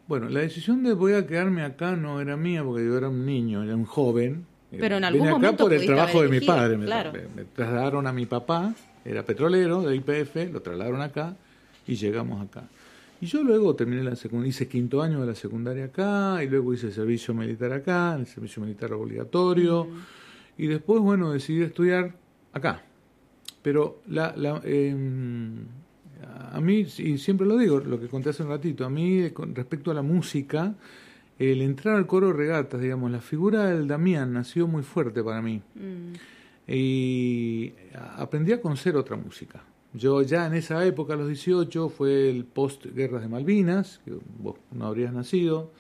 Bueno, la decisión de voy a quedarme acá no era mía porque yo era un niño, era un joven. Pero en algún Vine acá momento por el pudiste trabajo haber de mi elegido, padre. claro. Me trasladaron a mi papá, era petrolero de YPF, lo trasladaron acá y llegamos acá. Y yo luego terminé la secundaria, hice 5º año de la secundaria acá, y luego hice servicio militar acá, el servicio militar obligatorio, y después, bueno, decidí estudiar acá. Pero a mí, y siempre lo digo, lo que conté hace un ratito, a mí con respecto a la música, el entrar al coro de regatas, digamos, la figura del Damián nació muy fuerte para mí. Y aprendí a conocer otra música. Yo ya en esa época, a los 18, fue el post-guerras de Malvinas, que vos no habrías nacido.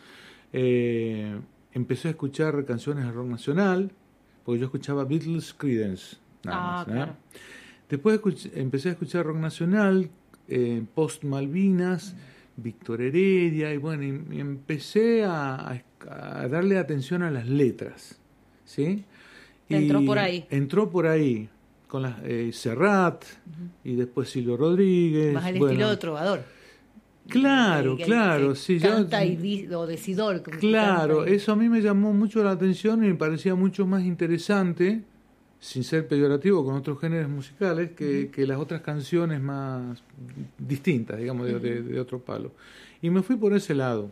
Empecé a escuchar canciones de rock nacional, porque yo escuchaba Beatles, Creedence, nada más. Claro. Después empecé a escuchar rock nacional, post-Malvinas, Víctor Heredia, y bueno, y empecé a darle atención a las letras, ¿sí? Entró por ahí. Entró por ahí, con las Serrat, y después Silvio Rodríguez. Más el estilo de trovador. Claro, claro, sí. Canta o decidor. Claro, eso a mí me llamó mucho la atención y me parecía mucho más interesante, sin ser peyorativo con otros géneros musicales, que las otras canciones más distintas, digamos, de otro palo. Y me fui por ese lado.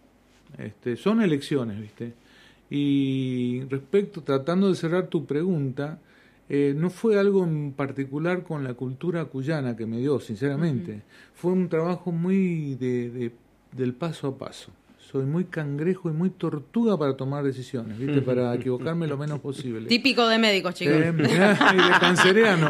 Son elecciones, ¿viste? Y tratando de cerrar tu pregunta, no fue algo en particular con la cultura cuyana que me dio, sinceramente. Fue un trabajo muy del paso a paso. Soy muy cangrejo y muy tortuga para tomar decisiones, ¿viste? Para equivocarme lo menos posible. Típico de médicos, chicos. Y de canceriano.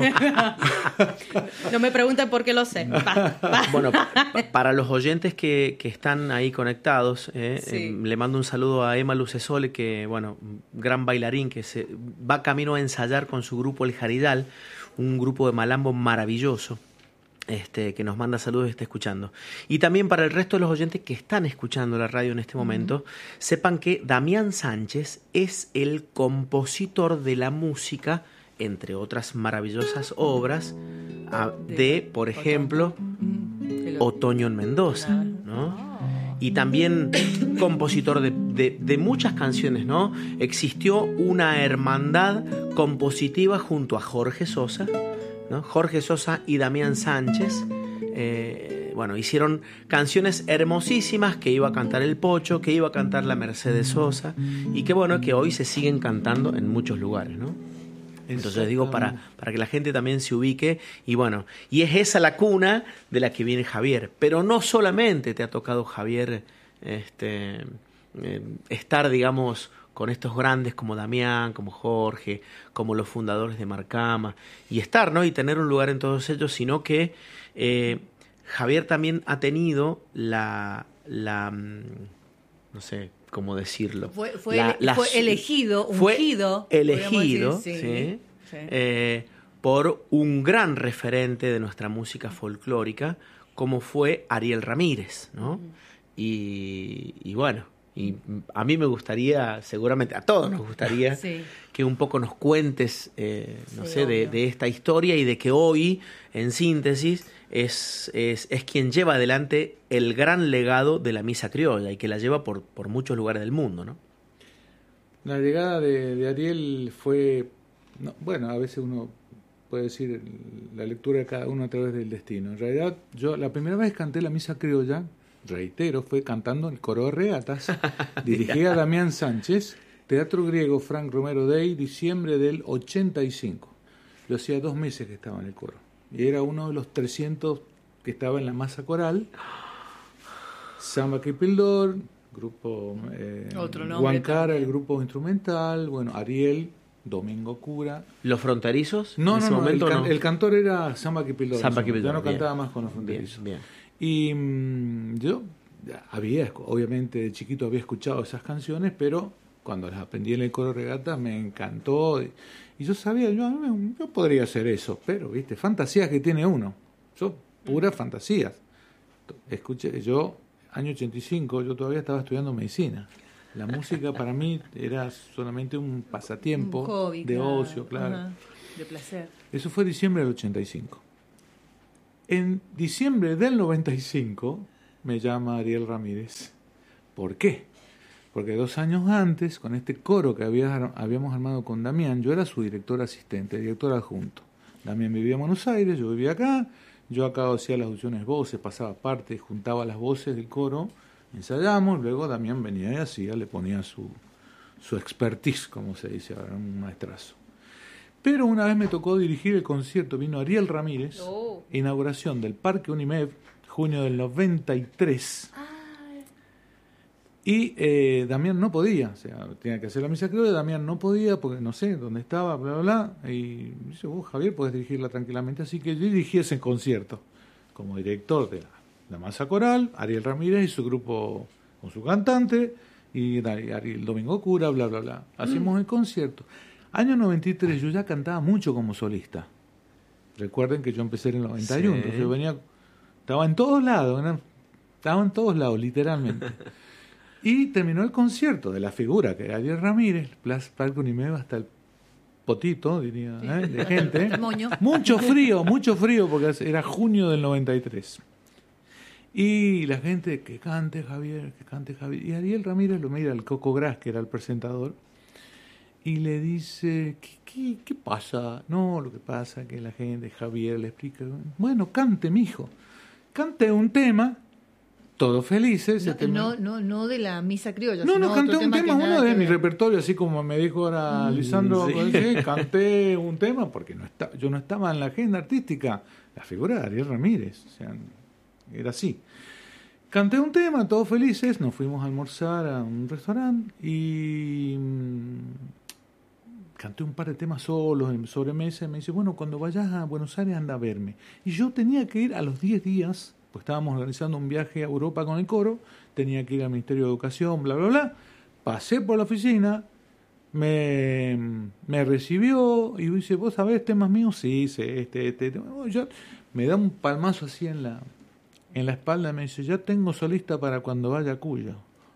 No me pregunten por qué lo sé. Bueno, para los oyentes que están ahí conectados, le mando un saludo a Emma Lucesole, que, bueno, gran bailarín, que se va camino a ensayar con su grupo El Jaridal, un grupo de malambo maravilloso. Que nos manda saludos y está escuchando. Y también para el resto de los oyentes que están escuchando la radio en este momento, sepan que Damián Sánchez es el compositor de la música, entre otras maravillosas obras, de, por ejemplo, Otoño en Mendoza, ¿no? Y también compositor de muchas canciones, ¿no? Existió una hermandad compositiva junto a Jorge Sosa, ¿no? Jorge Sosa y Damián Sánchez, bueno, hicieron canciones hermosísimas que iba a cantar el Pocho, que iba a cantar la Mercedes Sosa, y que bueno, que hoy se siguen cantando en muchos lugares, ¿no? Entonces digo, para que la gente también se ubique, y bueno, y es esa la cuna de la que viene Javier, pero no solamente te ha tocado, Javier, estar, digamos, con estos grandes como Damián, como Jorge, como los fundadores de Marcama, y estar, ¿no? Y tener un lugar en todos ellos, sino que Javier también ha tenido la no sé cómo decirlo. Fue elegido, ungido. Fue elegido, decir, ¿sí? Por un gran referente de nuestra música folclórica, como fue Ariel Ramírez, ¿no? Y bueno, y a mí me gustaría, seguramente a todos nos gustaría, que un poco nos cuentes, de esta historia, y de que hoy, en síntesis, es quien lleva adelante el gran legado de la misa criolla, y que la lleva por muchos lugares del mundo, ¿no? La llegada de Ariel fue, bueno, a veces uno puede decir la lectura de cada uno a través del destino. En realidad, yo la primera vez canté la misa criolla, reitero, fue cantando en el coro de regatas, dirigida a Damián Sánchez, Teatro Griego Frank Romero Day, diciembre del 85. Lo hacía 2 meses que estaba en el coro. Y era uno de los 300 que estaba en la masa coral. Samba Kipildor, grupo Huancara, el grupo instrumental, bueno, Ariel, Domingo Cura. ¿Los Fronterizos? No, en ese momento, el cantor era Samba Kipildor. Yo no cantaba más con los Fronterizos. Bien. Y yo obviamente de chiquito había escuchado esas canciones, pero cuando las aprendí en el coro regata me encantó. Y yo sabía, yo podría hacer eso, pero, ¿viste? Fantasías que tiene uno. Puras fantasías. Escuché, año 85, yo todavía estaba estudiando medicina. La música para mí era solamente un pasatiempo, un hobby, de ocio, claro. De placer. Eso fue diciembre del 85. En diciembre del 95 me llama Ariel Ramírez ¿Por qué? Porque 2 años antes, con este coro que habíamos armado con Damián, yo era su director asistente, director adjunto. Damián vivía en Buenos Aires, yo vivía acá. Yo acá hacía las audiciones voces, pasaba partes, juntaba las voces del coro, ensayamos, luego Damián venía y hacía, le ponía su expertise, como se dice ahora, un maestrazo. Pero una vez me tocó dirigir el concierto, vino Ariel Ramírez, inauguración del Parque Unimed, junio del 93. Y Damián no podía, o sea, tenía que hacer la misa criolla, Damián no podía porque no sé dónde estaba, bla, bla, bla. Y dice, vos, Javier, podés dirigirla tranquilamente. Así que yo dirigí ese concierto como director de la masa coral, Ariel Ramírez y su grupo con su cantante, y Ariel Domingo Cura, bla, bla, bla. Hacemos el concierto. Año 93 yo ya cantaba mucho como solista. Recuerden que yo empecé en el 91, sí. Entonces yo estaba en todos lados, literalmente. Y terminó el concierto de la figura que era Ariel Ramírez, Parque Unimed hasta el potito, diría, de gente. Mucho frío, porque era junio del 93. Y la gente, que cante Javier. Y Ariel Ramírez lo mira al Coco Gras, que era el presentador, y le dice, ¿qué pasa? No, lo que pasa es que la gente, Javier le explica, bueno, cante, mijo, cante un tema. Todos felices. No de la misa criolla. No, canté un tema, uno de mi repertorio, así como me dijo ahora Lisandro, sí. Canté un tema, porque yo no estaba en la agenda artística. La figura de Ariel Ramírez, o sea, era así. Canté un tema, todos felices, nos fuimos a almorzar a un restaurante y canté un par de temas solos en sobremesa y me dice, bueno, cuando vayas a Buenos Aires anda a verme. Y yo tenía que ir a los 10 días, pues estábamos organizando un viaje a Europa con el coro, tenía que ir al Ministerio de Educación, bla, bla, bla. Pasé por la oficina, me recibió y dice, ¿vos sabés temas míos? Sí, sé, yo, me da un palmazo así en la espalda y me dice, ya tengo solista para cuando vaya a Cuyo.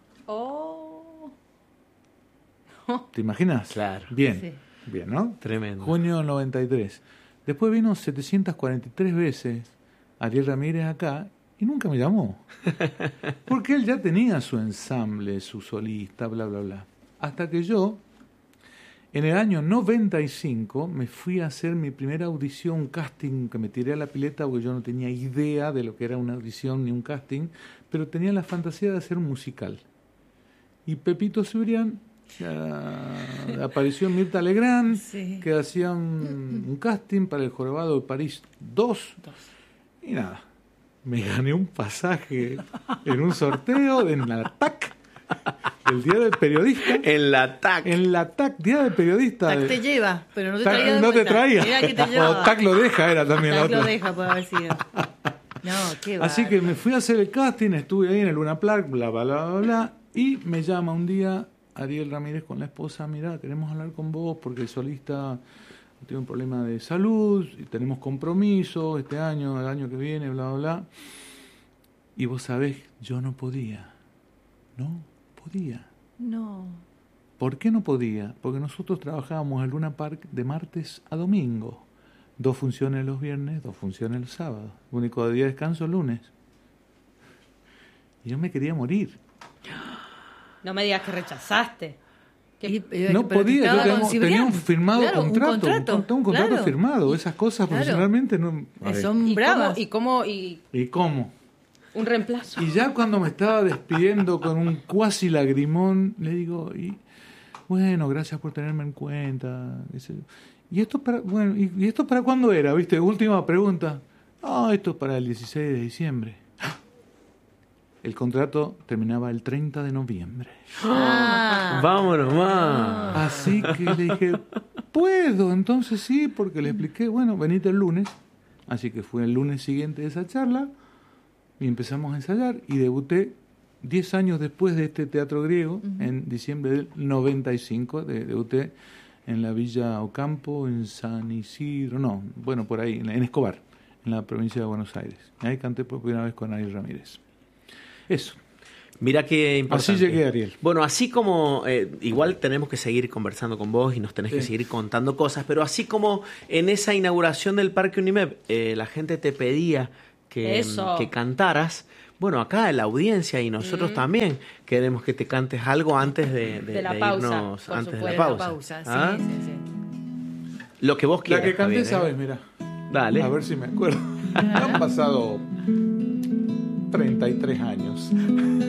¿Te imaginas? Claro. Bien, sí. Bien, ¿no? Tremendo. Junio del 93. Después vino 743 veces Ariel Ramírez acá y nunca me llamó. Porque él ya tenía su ensamble, su solista, bla, bla, bla. Hasta que yo, en el año 95, me fui a hacer mi primera audición, casting, que me tiré a la pileta porque yo no tenía idea de lo que era una audición ni un casting, pero tenía la fantasía de hacer un musical. Y Pepito Cibrián apareció Mirta Legrand, sí, que hacía un casting para el Jorobado de París 2. Y nada, me gané un pasaje en un sorteo en la TAC, el Día del Periodista. En la TAC, Día del Periodista. TAC te lleva, pero no te TAC traía de no vuelta. te traía. Era que te llevaba. O TAC lo deja, era también TAC la otra. lo deja, puede haber sido. No, qué va. Así que me fui a hacer el casting, estuve ahí en el Luna Park, bla, bla, bla, bla, bla, y me llama un día Ariel Ramírez con la esposa, mirá, queremos hablar con vos porque el solista tiene un problema de salud y tenemos compromiso este año, el año que viene, bla, bla, bla. Y vos sabés, yo no podía. No podía. No. ¿Por qué no podía? Porque nosotros trabajábamos en Luna Park de martes a domingo. 2 funciones los viernes, 2 funciones los sábados. El único día de descanso el lunes. Y yo me quería morir. No me digas que rechazaste. No podía, yo tenía un firmado, claro, contrato. Un contrato claro, firmado. Esas cosas claro, profesionalmente no. Son bravas. ¿Y cómo? Un reemplazo. Y ya cuando me estaba despidiendo con un cuasi lagrimón, le digo, bueno, gracias por tenerme en cuenta. ¿Y esto para cuándo era? ¿Viste? Última pregunta. Esto es para el 16 de diciembre. El contrato terminaba el 30 de noviembre. ¡Vámonos más! Así que le dije, ¿puedo? Entonces sí, porque le expliqué, bueno, venite el lunes. Así que fue el lunes siguiente de esa charla y empezamos a ensayar y debuté 10 años después de este teatro griego, en diciembre del 95, debuté en la Villa Ocampo, en San Isidro, por ahí, en Escobar, en la provincia de Buenos Aires. Y ahí canté por primera vez con Ariel Ramírez. Eso. Mira qué importante. Así llegué, Ariel. Bueno, así como igual tenemos que seguir conversando con vos y nos tenés que seguir contando cosas, pero así como en esa inauguración del Parque Unimed la gente te pedía que cantaras, bueno, acá la audiencia y nosotros también queremos que te cantes algo antes de la pausa, irnos, por antes de supuesto. la La pausa. pausa, ¿Ah? sí. Lo que vos quieras. La que canté, Javier, ¿sabes? Mira. Dale. A ver si me acuerdo. Han pasado 33 años.